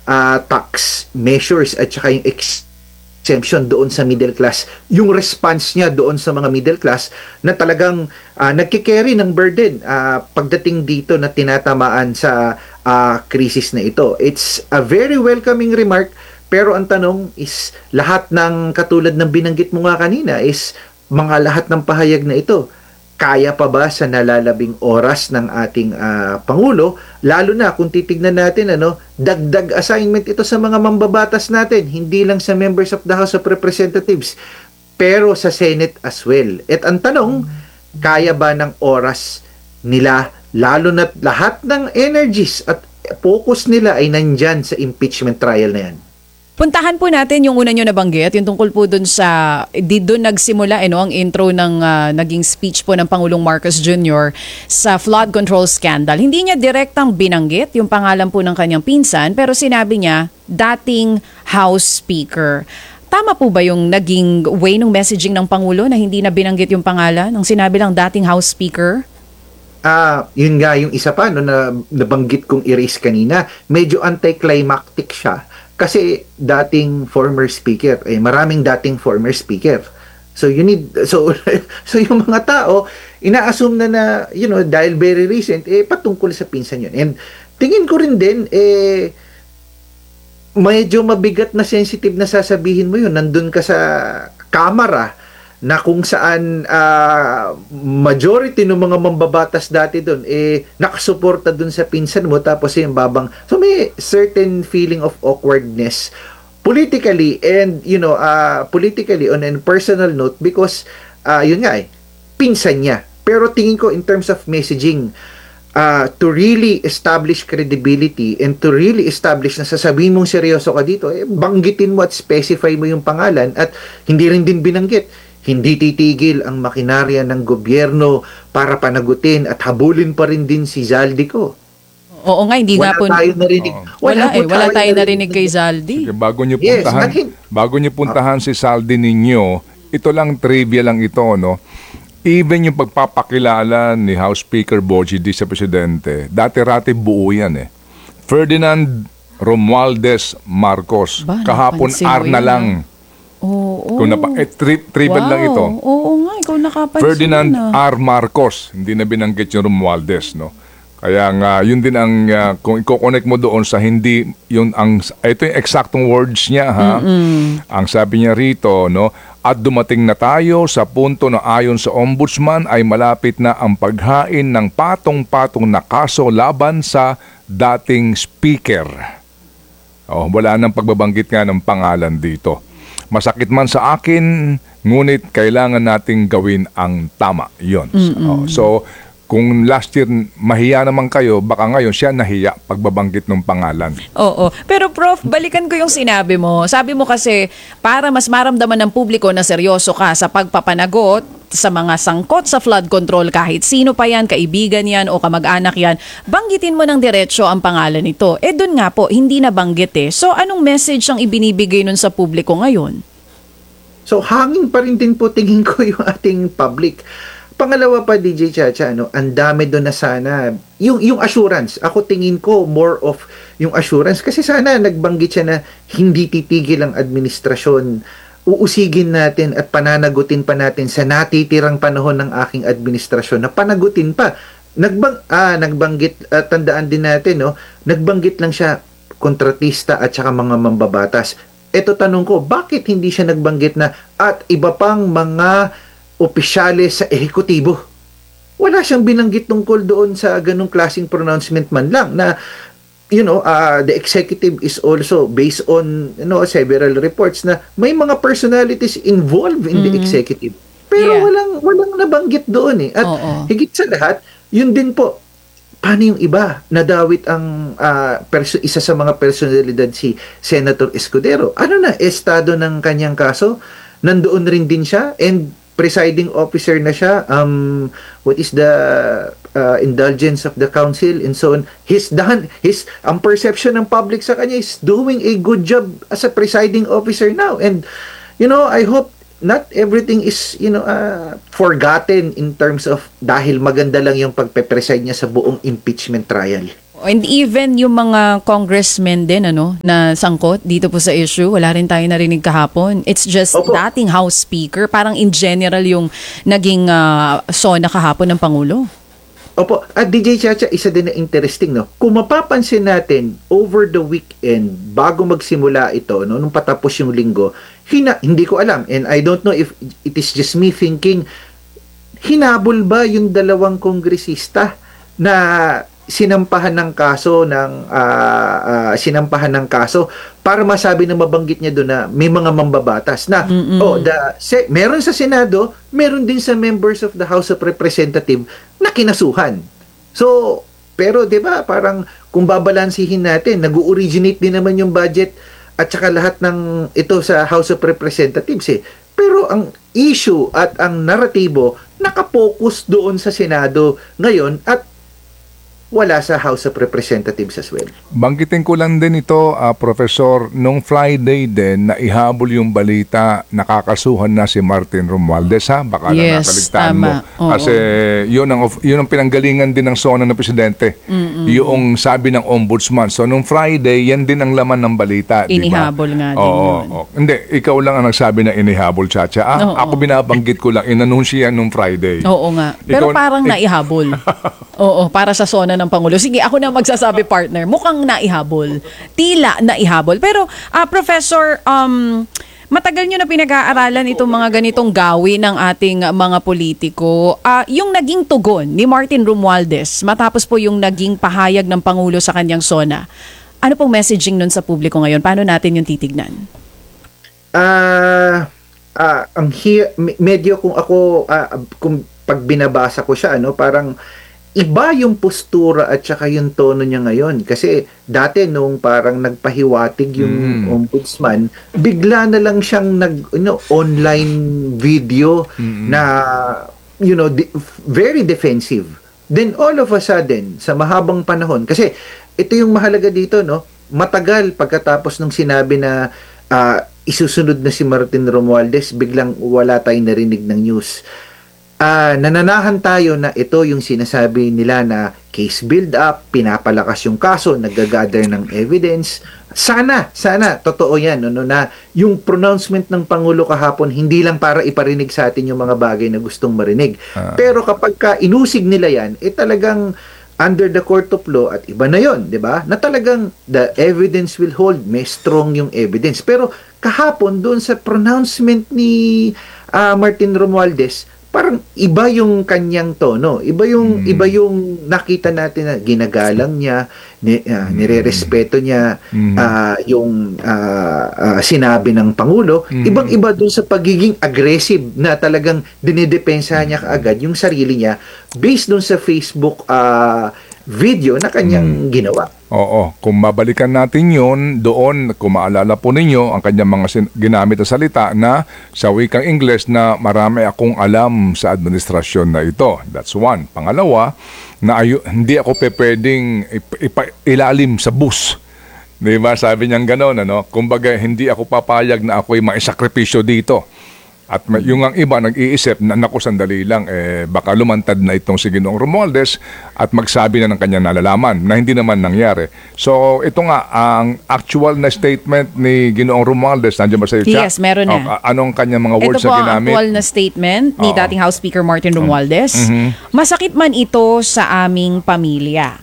tax measures at saka yung exemption doon sa middle class, yung response niya doon sa mga middle class na talagang nagkikerry ng burden pagdating dito na tinatamaan sa krisis na ito. It's a very welcoming remark, pero ang tanong is lahat ng katulad ng binanggit mo nga kanina is mga lahat ng pahayag na ito, kaya pa ba sa nalalabing oras ng ating Pangulo, lalo na kung titignan natin dagdag assignment ito sa mga mambabatas natin, hindi lang sa members of the House of Representatives, pero sa Senate as well. At ang tanong, kaya ba ng oras nila, lalo na lahat ng energies at focus nila ay nandyan sa impeachment trial na yan? Puntahan po natin yung una nyo nabanggit, yung tungkol po dun sa, doon nagsimula ang intro ng naging speech po ng Pangulong Marcos Jr. sa flood control scandal. Hindi niya direktang binanggit yung pangalan po ng kanyang pinsan, pero sinabi niya, dating House Speaker. Tama po ba yung naging way ng messaging ng Pangulo na hindi na binanggit yung pangalan? Ang sinabi lang dating House Speaker? Yun nga yung isa pa na nabanggit kong erase kanina, medyo anticlimactic siya. Kasi dating former speaker, maraming dating former speaker. So you need so yung mga tao ina-assume na dahil very recent patungkol sa pinsan yun. And tingin ko rin din medyo mabigat na sensitive na sasabihin mo yun. Nandun ka sa kamera na kung saan majority ng mga mambabatas dati doon nakasuporta doon sa pinsan mo, tapos yung babang, so may certain feeling of awkwardness politically and politically on a personal note, because yun nga pinsan niya. Pero tingin ko in terms of messaging, to really establish credibility and to really establish na sasabihin mong seryoso ka dito, banggitin mo at specify mo yung pangalan, at hindi rin din binanggit, hindi titigil ang makinarya ng gobyerno para panagutin at habulin pa rin din si Zaldico. Oo nga, hindi nga po. Wala tayo narinig. Wala tayo narinig kay Zaldi. Sige, bago niyo puntahan si Zaldi ninyo, ito lang, trivia lang ito, no? Even yung pagpapakilala ni House Speaker Bogie D sa Presidente, dati-rati buo yan Ferdinand Romualdez Marcos. Kahapon R na lang. Oo. Tribal lang ito. Oo nga, ikaw nakapansin. Ferdinand R. Marcos, hindi na binanggit yung Romualdez, no? Kaya nga, yun din ang, kung i-connect mo doon sa hindi, ito yung exactong words niya, ha? Ang sabi niya rito, no? At dumating na tayo sa punto na ayon sa Ombudsman ay malapit na ang paghain ng patong-patong na kaso laban sa dating speaker. Wala nang pagbabanggit nga ng pangalan dito. Masakit man sa akin, ngunit kailangan nating gawin ang tama. Yun. So, kung last year mahiya naman kayo, baka ngayon siya nahiya pagbabanggit ng pangalan. Oo. Pero Prof, balikan ko yung sinabi mo. Sabi mo kasi, para mas maramdaman ng publiko na seryoso ka sa pagpapanagot sa mga sangkot sa flood control, kahit sino pa yan, kaibigan yan o kamag-anak yan, banggitin mo ng diretsyo ang pangalan nito. Doon nga po, hindi na banggit So, anong message ang ibinibigay nun sa publiko ngayon? So, hangin pa rin din po tingin ko yung ating public. Pangalawa pa, DJ Chacha, ang dami doon na sana. Yung assurance, ako tingin ko more of yung assurance. Kasi sana nagbanggit siya na hindi titigil ang administrasyon. Uusigin natin at pananagutin pa natin sa natitirang panahon ng aking administrasyon na panagutin pa. Nagbanggit, tandaan din natin, nagbanggit lang siya kontratista at saka mga mambabatas. Eto tanong ko, bakit hindi siya nagbanggit na at iba pang mga opisyales sa ehekutibo? Wala siyang binanggit tungkol doon sa ganung klaseng pronouncement man lang na the executive is also based on several reports na may mga personalities involved in the executive. Pero walang nabanggit doon At higit sa lahat, yun din po, paano yung iba? Nadawit ang isa sa mga personalidad si Senator Escudero. Ano na estado ng kanyang kaso? Nandoon rin din siya and presiding officer na siya. What is the indulgence of the council and so on. Ang perception ng public sa kanya is doing a good job as a presiding officer now. And I hope not everything is forgotten in terms of dahil maganda lang yung pagpe-preside niya sa buong impeachment trial. And even yung mga congressmen din na sangkot dito po sa issue, wala rin tayo narinig kahapon. It's just Opo. dating House Speaker, parang in general yung naging SONA kahapon ng Pangulo. Opo, at DJ Chacha, isa din na interesting, no? Kung mapapansin natin, over the weekend, bago magsimula ito, no, nung patapos yung linggo, hindi ko alam, and I don't know if it is just me thinking, hinabol ba yung dalawang kongresista na sinampahan ng kaso para masabi na mabanggit niya doon na may mga mambabatas na meron sa Senado, meron din sa members of the House of Representatives na kinasuhan. So, pero 'di ba, parang kung babalansihin natin, nag-originate din naman yung budget at saka lahat ng ito sa House of Representatives eh. Pero ang issue at ang naratibo nakapokus doon sa Senado ngayon at wala sa House of Representatives as well. Banggitin ko lang din ito, Professor, nung Friday din na ihabol yung balita, nakakasuhan na si Martin Romualdez, ha? Baka na Yes, nakaligtaan tama. mo. Kasi yun ang pinanggalingan din ng SONA ng Presidente. Yung sabi ng Ombudsman. So nung Friday, yan din ang laman ng balita. Inihabol nga din yun. Oo. Hindi, ikaw lang ang nagsabi na inihabol, Chacha. Ako binabanggit ko lang, inanunsya yan nung Friday. Oo nga. Pero parang naihabol. Oo, para sa SONA ng Pangulo. Sige, ako na magsasabi, partner. Mukhang naihabol. Tila naihabol. Pero, Professor, matagal nyo na pinag-aaralan itong mga ganitong gawin ng ating mga politiko. Yung naging tugon ni Martin Romualdez, matapos po yung naging pahayag ng Pangulo sa kanyang SONA, ano pong messaging nun sa publiko ngayon? Paano natin yung titignan? Medyo kung pag binabasa ko siya, parang iba yung postura at saka yung tono niya ngayon. Kasi dati nung parang nagpahiwatig yung ombudsman, bigla na lang siyang online video na very defensive. Then all of a sudden, sa mahabang panahon, kasi ito yung mahalaga dito, no? Matagal pagkatapos nung sinabi na isusunod na si Martin Romualdez, biglang wala tayong narinig ng news. Nananahan tayo na ito yung sinasabi nila na case build-up, pinapalakas yung kaso, nag-gather ng evidence. Sana, totoo yan, na yung pronouncement ng Pangulo kahapon, hindi lang para iparinig sa atin yung mga bagay na gustong marinig. Pero kapag inusig nila yan, talagang under the court of law, at iba na yon, di ba? Na talagang the evidence will hold, may strong yung evidence. Pero kahapon, doon sa pronouncement ni Martin Romualdez, parang iba yung kanyang tono. Iba yung nakita natin na ginagalang niya, nirerespeto niya yung sinabi ng Pangulo. Ibang-iba dun sa pagiging aggressive na talagang dinidepensahan niya kaagad yung sarili niya based dun sa Facebook video na kanyang ginawa. Oo, kung babalikan natin yun, doon, kung maalala po ninyo, ang kanyang mga ginamit na salita na sa wikang Ingles na marami akong alam sa administrasyon na ito. That's one. Pangalawa, na hindi ako pwedeng ilalim sa bus. Diba? Sabi niyang gano'n, kumbaga hindi ako papayag na ako'y maisakripisyo dito. At yung ang iba nag-iisip na naku sandali lang, baka lumantad na itong si Ginoong Romualdez at magsabi na ng kanyang nalalaman na hindi naman nangyari. So ito nga, ang actual na statement ni Ginoong Romualdez, nandiyan ba sa iyo, Cha? Yes, meron na. Anong kanyang mga words ito na po ang ginamit? actual na statement ni dating House Speaker Martin Romualdez. Masakit man ito sa aming pamilya.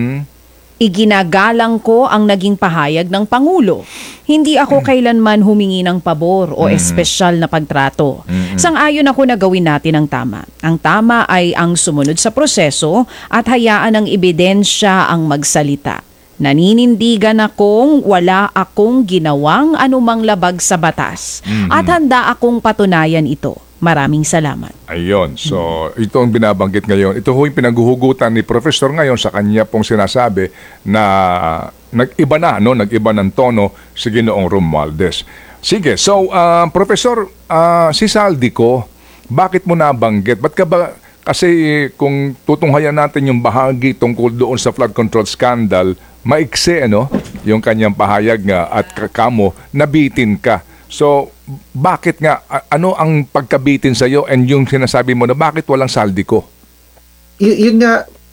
Iginagalang ko ang naging pahayag ng Pangulo. Hindi ako kailanman humingi ng pabor o espesyal na pagtrato. Sang-ayon ako na gawin natin ang tama. Ang tama ay ang sumunod sa proseso at hayaan ang ebidensya ang magsalita. Naninindigan akong wala akong ginawang anumang labag sa batas at handa akong patunayan ito. Maraming salamat. Ayun. So, ito ang binabanggit ngayon. Ito ho yung pinaghuhugutan ni Professor ngayon sa kanya pong sinasabi na nag-iba ng tono si Ginoong Romualdez. Sige. So, Professor, si Saldico, bakit mo nabanggit? Ba't ka ba, kasi kung tutunghayan natin yung bahagi tungkol doon sa flood control scandal, maiksi, yung kanyang pahayag nga at kamo, nabitin ka. So, bakit nga, ano ang pagkabitin sa iyo and yung sinasabi mo na bakit walang Saldico? Yun nga,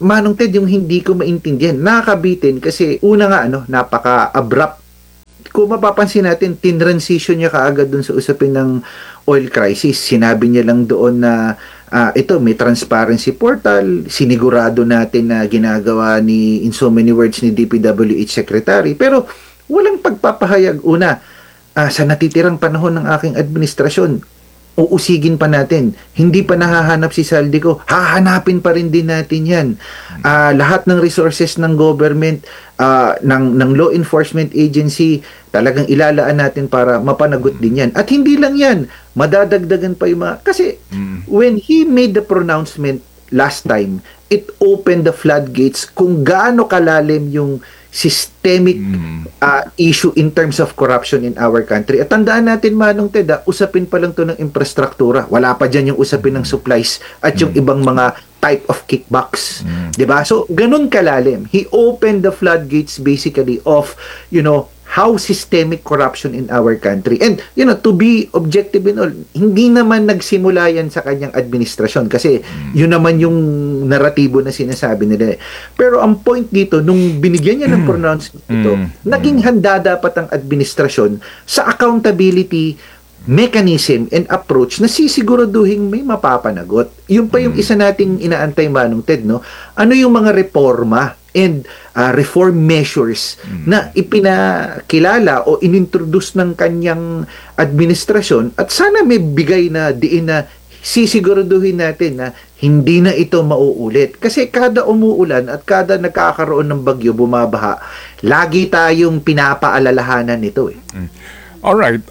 Manong Ted, yung hindi ko maintindihan, nakakabitin kasi una nga, napaka-abrupt. Kung mapapansin natin, tinransition niya kaagad dun sa usapin ng oil crisis. Sinabi niya lang doon na ito, may transparency portal, sinigurado natin na ginagawa in so many words ni DPWH Secretary. Pero walang pagpapahayag. Una, sa natitirang panahon ng aking administrasyon, uusigin pa natin. Hindi pa nahahanap si Saldico. Hahanapin pa rin din natin yan. Lahat ng resources ng government, ng law enforcement agency, talagang ilalaan natin para mapanagot din yan. At hindi lang yan. Madadagdagan pa yung mga... Kasi when he made the pronouncement last time, it opened the floodgates kung gaano kalalim yung systemic issue in terms of corruption in our country. At tandaan natin, Manong Ted, usapin pa lang to ng infrastruktura. Wala pa dyan yung usapin ng supplies at yung ibang mga type of kickbacks. Diba? So, ganun kalalim. He opened the floodgates basically of, how systemic corruption in our country. And, to be objective in all, hindi naman nagsimula yan sa kanyang administrasyon kasi yun naman yung naratibo na sinasabi nila. Pero ang point dito, nung binigyan niya ng pronouncement ito, naging handa dapat ang administrasyon sa accountability mechanism and approach na sisiguraduhin may mapapanagot. Yun pa yung isa nating inaantay, Manong Ted, no? Ano yung mga reforma and reform measures na ipinakilala o inintroduce ng kanyang administrasyon at sana may bigay na diin na sisiguraduhin natin na hindi na ito mauulit. Kasi kada umuulan at kada nagkakaroon ng bagyo, bumabaha, lagi tayong pinapaalalahanan nito eh. Alright,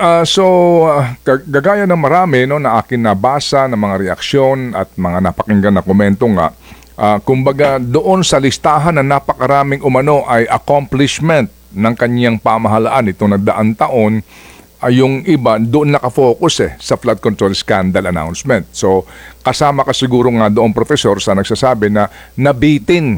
gagaya ng marami na akin nabasa ng mga reaksyon at mga napakinggan na komento nga, kumbaga doon sa listahan na napakaraming umano ay accomplishment ng kanyang pamahalaan itong nagdaang taon, ay yung iba doon nakafocus sa flood control scandal announcement. So kasama ka siguro nga doon, Professor, sa nagsasabi na nabitin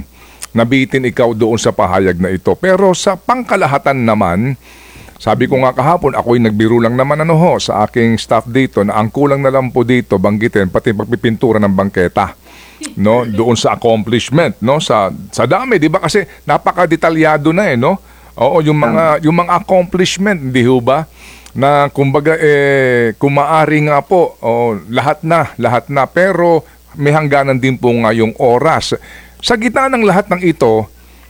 ikaw doon sa pahayag na ito. Pero sa pangkalahatan naman, sabi ko nga kahapon, ako'y nagbiro lang naman sa aking staff dito na ang kulang na lang po dito banggitin pati pagpipintura ng bangketa. No, doon sa accomplishment, sa dami, 'di ba? Kasi napakadetalyado na Oo, yung mga accomplishment, hindi ho ba? Na kumbaga kung maaari nga po, lahat na, pero may hangganan din po nga yung oras. Sa gitna ng lahat ng ito,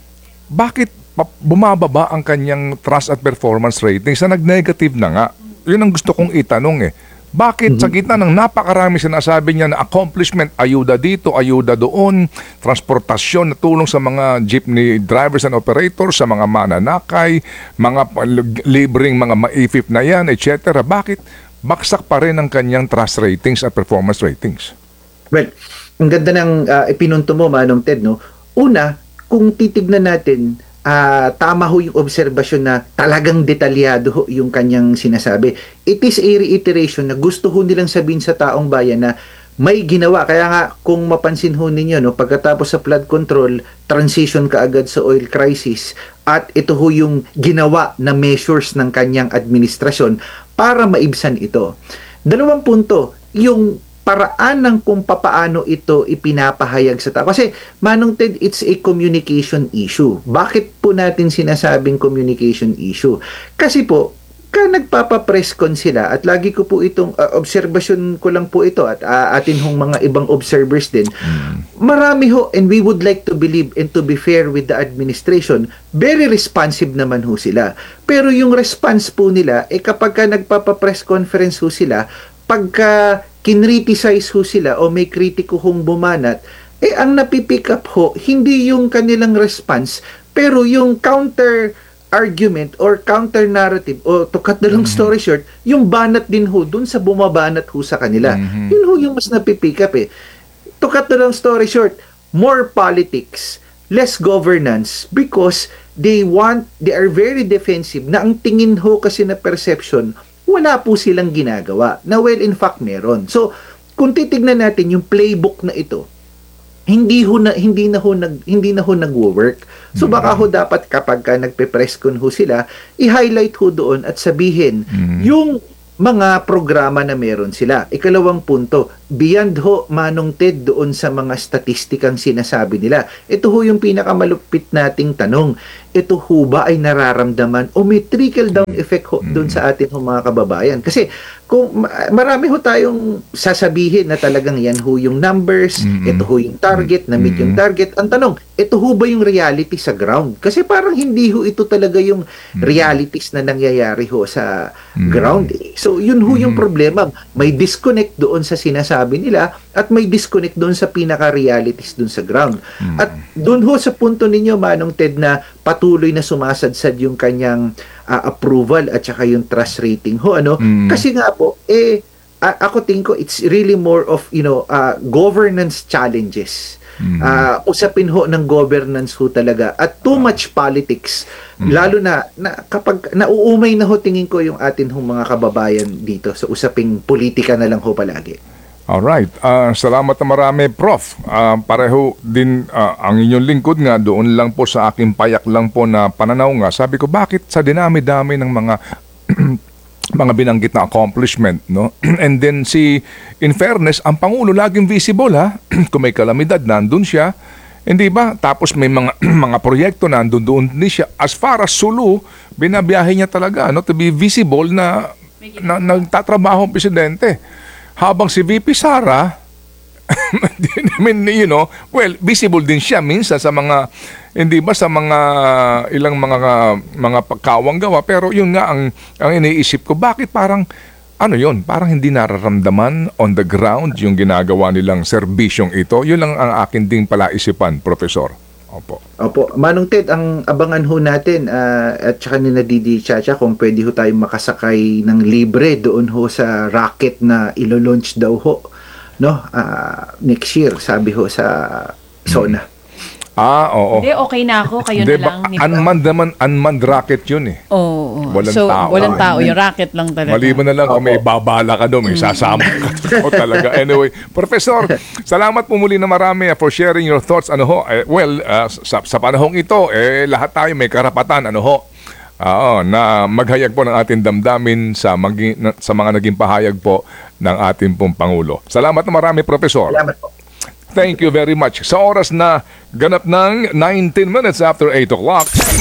bakit bumababa ang kanyang trust at performance rating sa nag-negative na nga? Yun ang gusto kong itanong Bakit sa gitna ng napakarami sinasabi niya na accomplishment, ayuda dito, ayuda doon, transportasyon na tulong sa mga jeepney drivers and operators, sa mga mananakay, mga libreng mga maifip na yan, etc. Bakit baksak pa rin ang kanyang trust ratings at performance ratings? Well, ang ganda ng ipinunto mo, Manong Ted, no? Una, kung titignan natin, tama ho yung obserbasyon na talagang detalyado ho yung kanyang sinasabi. It is a reiteration na gusto ho nilang sabihin sa taong bayan na may ginawa. Kaya nga, kung mapansin ho ninyo, pagkatapos sa flood control, transition kaagad sa oil crisis, at ito ho yung ginawa na measures ng kanyang administrasyon para maibsan ito. Dalawang punto, yung paraan ng kung papaano ito ipinapahayag sa tao. Kasi, Manong Ted, it's a communication issue. Bakit po natin sinasabing communication issue? Kasi po, nagpapa-press con sila at lagi ko po itong obserbasyon ko lang po ito at atin hong mga ibang observers din. Marami ho, and we would like to believe and to be fair with the administration, very responsive naman ho sila. Pero yung response po nila, kapag nagpapa-press conference ho sila, pagka kinriticize ho sila o may kritiko hong bumanat, ang napipick up ho, hindi yung kanilang response, pero yung counter argument or counter narrative, o to cut the long story short, yung banat din ho dun sa bumabanat ho sa kanila. Yun ho yung mas napipick up To cut the long story short, more politics, less governance, because they are very defensive na ang tingin ho kasi na perception, wala po silang ginagawa. Na well, in fact, meron. So, kung titignan natin yung playbook na ito, hindi na ho nagwo-work. So baka ho dapat kapag nagpe-press con ho sila, i-highlight ho doon at sabihin yung mga programa na meron sila. Ikalawang punto, beyond ho, Manong Ted, doon sa mga statistikang sinasabi nila, ito ho yung pinakamalupit nating tanong. Ito ho ba ay nararamdaman o may trickle down effect ho doon sa atin ho mga kababayan? Kasi kung marami ho tayong sasabihin na talagang yan ho yung numbers, ito ho yung target, na-meet yung target. Ang tanong, ito ho ba yung reality sa ground? Kasi parang hindi ho ito talaga yung realities na nangyayari ho sa ground. Eh. So yun ho yung problema. May disconnect doon sa sinasabi nila at may disconnect doon sa pinaka-realities doon sa ground. At doon ho sa punto ninyo, Manong Ted, na patuloy na sumasadsad yung kanyang approval at saka yung trust rating ho, ano? Kasi nga po, ako tingin ko it's really more of, governance challenges. Usapin ho ng governance ho talaga at too much politics, lalo na kapag nauumay na ho tingin ko yung atin hong mga kababayan dito sa usaping politika na lang ho palagi. Alright. Salamat na marami, Prof. Pareho din ang inyong lingkod nga, doon lang po sa aking payak lang po na pananaw nga. Sabi ko, bakit sa dinami-dami ng mga mga binanggit na accomplishment, no? And then in fairness, ang Pangulo laging visible, ha? Kung may kalamidad, nandun siya. Hindi ba? Tapos may mga mga proyekto nandun doon din siya. As far as Sulu, binabiyahe niya talaga, no? To be visible na nagtatrabaho ang presidente. Habang si VP Sara, I mean, visible din siya minsan sa mga, hindi ba, sa mga ilang mga pagkawang gawa. Pero yun nga ang iniisip ko, bakit parang, parang hindi nararamdaman on the ground yung ginagawa nilang serbisyong ito. Yun lang ang akin ding palaisipan, Professor. Opo. Manong Ted, ang abangan ho natin at saka ni Didi Chacha kung pwede ho tayong makasakay ng libre doon ho sa rocket na ilo-launch daw ho, no? Next year, sabi ho sa SONA. Oo. Hindi, okay na ako. Kayo na lang. Unmanned rocket yun eh. Oo. Walang so, tao. Walang tao. Yung rocket lang talaga. Maliban na lang kung may babala ka doon, may sasama ka. O talaga. Anyway, Professor, salamat po muli na marami for sharing your thoughts. Sa panahong ito, lahat tayo may karapatan. Na maghayag po ng ating damdamin sa mga naging pahayag po ng ating pong Pangulo. Salamat na marami, Professor. Salamat po. Thank you very much. Sa oras na ganap ng 19 minutes after 8 o'clock,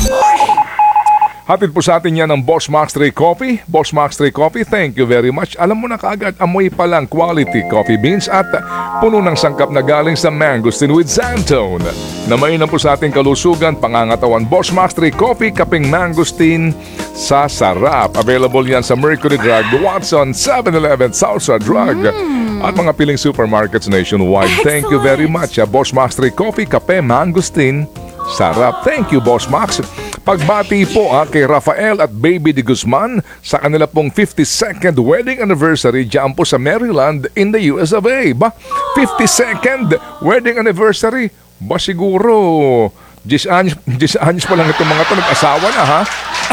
hatid po sa atin yan ng Boss Max 3 Coffee. Boss Max 3 Coffee, thank you very much. Alam mo na kaagad, amoy pa lang quality coffee beans at puno ng sangkap na galing sa Mangosteen with Xantone. Na mainam po sa ating kalusugan, pangangatawan. Boss Max 3 Coffee, kaping Mangosteen sa sarap. Available yan sa Mercury Drug, Watson, 7-Eleven, Salsa Drug, at mga piling supermarkets nationwide. Thank you very much. Boss Max 3 Coffee, kape, Mangosteen, sarap. Thank you, Boss Max. Pagbati po kay Rafael at Baby de Guzman sa kanila pong 52nd wedding anniversary dyan po sa Maryland in the US of A. 52nd wedding anniversary? Ba siguro 10 anyos pa lang itong mga ito nag-asawa na, ha?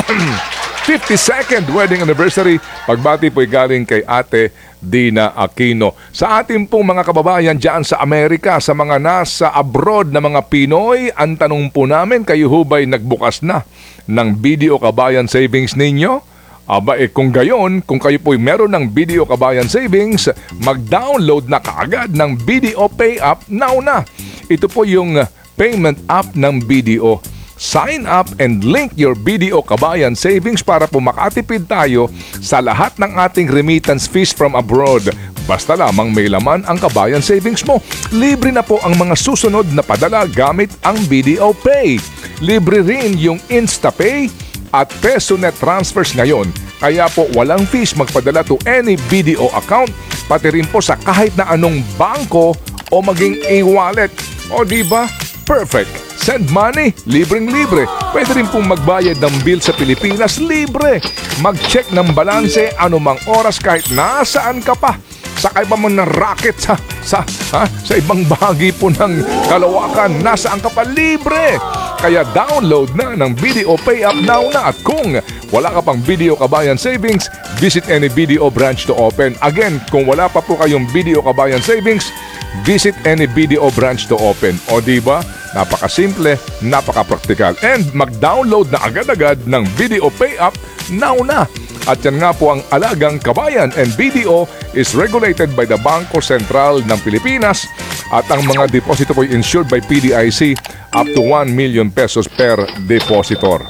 52nd wedding anniversary. Pagbati po galing kay Ate Dina Aquino. Sa ating pong mga kababayan dyan sa Amerika, sa mga nasa abroad na mga Pinoy, ang tanong po namin, kayo ho ba'y nagbukas na ng Video Kabayan Savings ninyo? Kung gayon, kung kayo po'y meron ng Video Kabayan Savings, mag-download na kaagad ng BDO Pay App now na. Ito po yung payment app ng BDO. Sign up and link your BDO Kabayan Savings para po makatipid tayo sa lahat ng ating remittance fees from abroad. Basta lamang may laman ang Kabayan Savings mo. Libre na po ang mga susunod na padala gamit ang BDO Pay. Libre rin yung InstaPay at PesoNet transfers ngayon. Kaya po walang fees magpadala to any BDO account, pati rin po sa kahit na anong bangko o maging e-wallet. O diba? Perfect! Send money, libreng-libre. Pwede rin pong magbayad ng bill sa Pilipinas, libre. Mag-check ng balanse anumang oras kahit nasaan ka pa. Sakay pa man ng rocket sa ibang bahagi po ng kalawakan, nasaan ka pa, libre. Kaya download na ng BDO Pay App now na. At kung wala ka pang BDO Kabayan Savings, visit any BDO branch to open. Again, kung wala pa po kayong BDO Kabayan Savings, visit any BDO branch to open. O diba? Napakasimple, napakapraktikal. And mag-download na agad-agad ng BDO Pay App now na. At yan nga po ang Alagang Kabayan, and BDO is regulated by the Bangko Sentral ng Pilipinas at ang mga deposito po ay insured by PDIC up to 1 million pesos per depositor.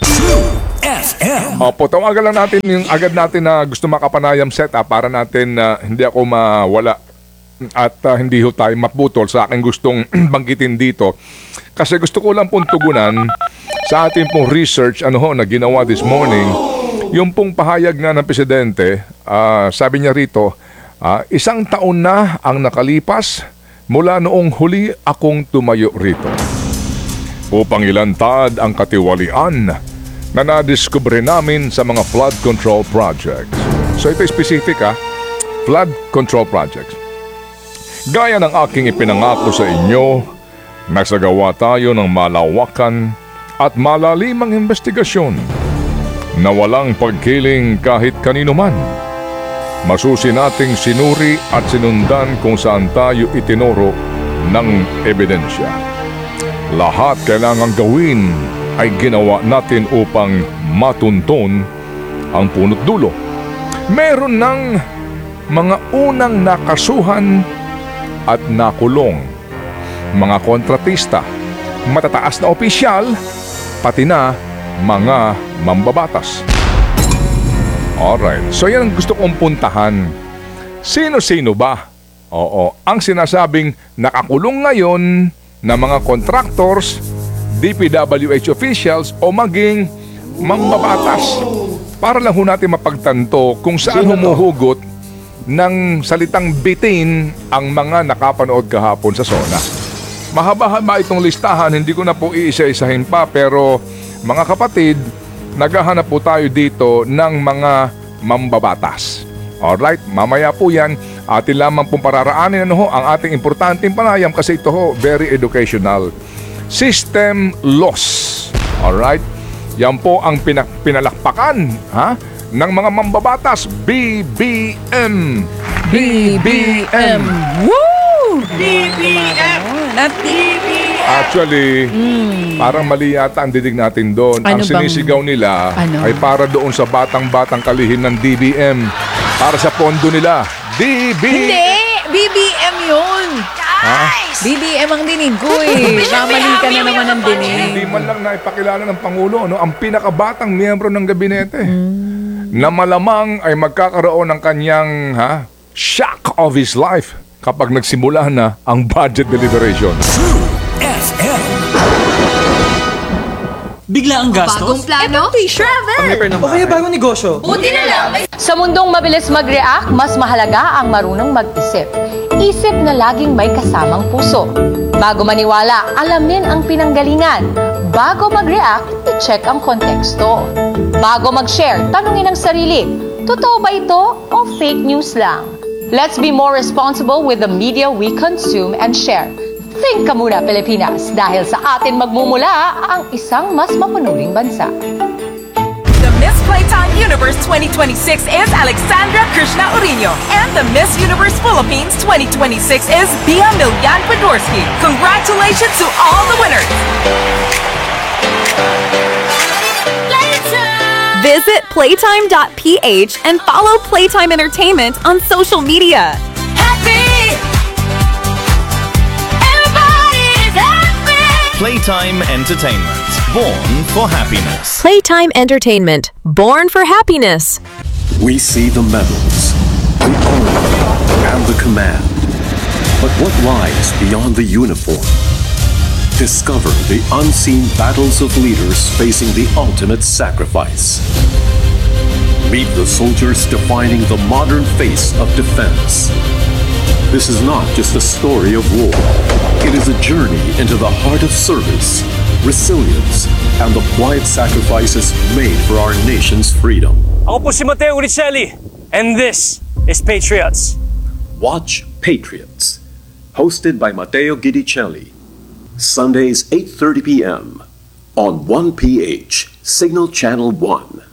Opo, tawagan lang natin yung agad natin na gusto makapanayam set para natin hindi ako mawala at hindi ho tayo maputol sa aking gustong banggitin dito. Kasi gusto ko lang pong tugunan sa ating pong research na ginawa this morning. Yung pong pahayag nga ng Presidente, sabi niya rito, 1 taon na ang nakalipas mula noong huli akong tumayo rito upang ilantad ang katiwalian na nadiskubre namin sa mga flood control projects. So ito specific flood control projects. Gaya ng aking ipinangako sa inyo, nagsagawa tayo ng malawakan at malalimang investigasyon na walang pagkiling kahit kanino man. Masusi nating sinuri at sinundan kung saan tayo itinuro ng ebidensya. Lahat kailangang gawin ay ginawa natin upang matunton ang punot dulo. Meron ng mga unang nakasuhan at nakulong, mga kontratista, matataas na opisyal, pati na mga mambabatas. Alright, so yan ang gusto kong puntahan. Sino-sino ba? Oo, ang sinasabing nakakulong ngayon na mga contractors, DPWH officials o maging mambabatas. Para lang ho natin mapagtanto kung saan humuhugot ng salitang bitin ang mga nakapanood kahapon sa SONA. Mahaba-haba itong listahan, hindi ko na po iisa-isahin pa, pero mga kapatid, naghahanap po tayo dito ng mga mambabatas. Alright, mamaya po yan. Atin lamang pong pararaanin ang ating importanteng panayam kasi ito very educational. System loss. Alright, yan po ang pinalakpakan ng mga mambabatas. BBM. BBM. Woo! BBM! Actually, parang mali yata ang didig natin doon. Ang sinisigaw nila ay para doon sa batang-batang kalihin ng DBM. Para sa pondo nila. Hindi! BBM yun! BBM ang dinig ko Kamali ka na naman ang dinig. Hindi man lang naipakilala ng Pangulo ang pinakabatang miyembro ng gabinete. Na malamang ay magkakaroon ng kanyang shock of his life kapag nagsimula na ang budget deliberation. Bigla ang gastos? Bagong plano? Travel! O kaya bagong negosyo? Buti na lang! Sa mundong mabilis mag-react, mas mahalaga ang marunong mag-isip. Isip na laging may kasamang puso. Bago maniwala, alamin ang pinanggalingan. Bago mag-react, i-check ang konteksto. Bago mag-share, tanungin ang sarili. Totoo ba ito o fake news lang? Let's be more responsible with the media we consume and share. Think ka muna, Pilipinas, dahil sa atin magmumula ang isang mas mapanuring bansa. The Miss Playtime Universe 2026 is Alexandra Krishna Urino, and the Miss Universe Philippines 2026 is Bia Milyan Podorski. Congratulations to all the winners! Visit playtime.ph and follow Playtime Entertainment on social media. Playtime Entertainment, born for happiness. Playtime Entertainment, born for happiness. We see the medals, the honor, and the command. But what lies beyond the uniform? Discover the unseen battles of leaders facing the ultimate sacrifice. Meet the soldiers defining the modern face of defense. This is not just a story of war. It is a journey into the heart of service, resilience, and the quiet sacrifices made for our nation's freedom. Ako po si Mateo Uricelli, and this is Patriots. Watch Patriots, hosted by Mateo Guidicelli. Sundays 8:30 p.m. on 1PH, Signal Channel 1.